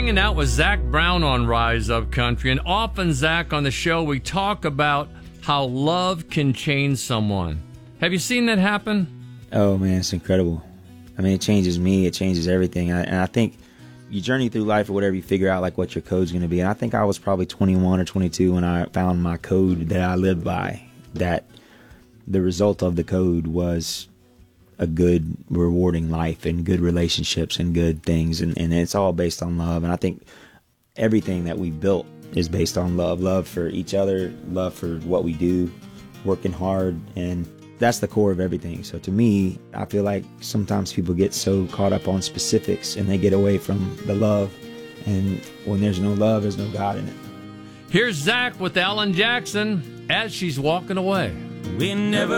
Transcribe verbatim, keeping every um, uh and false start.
hanging out with Zach Brown on Rise Up Country, and often, Zach, on the show, we talk about how love can change someone. Have you seen that happen? Oh, man, it's incredible. I mean, it changes me. It changes everything. And I, and I think you journey through life or whatever, you figure out, like, what your code's going to be. And I think I was probably twenty-one or twenty-two when I found my code that I lived by, that the result of the code was a good, rewarding life and good relationships and good things. And, and it's all based on love. And I think everything that we built is based on love. Love for each other, love for what we do, working hard. And that's the core of everything. So to me, I feel like sometimes people get so caught up on specifics and they get away from the love. And when there's no love, there's no God in it. Here's Zach with Alan Jackson as she's walking away. We never